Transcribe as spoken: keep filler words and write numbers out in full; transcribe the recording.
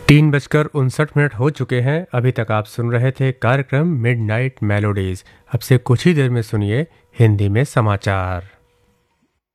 तीन बजकर उनसठ मिनट हो चुके हैं। अभी तक आप सुन रहे थे कार्यक्रम मिडनाइट मेलोडीज। अब से कुछ ही देर में सुनिए हिंदी में समाचार।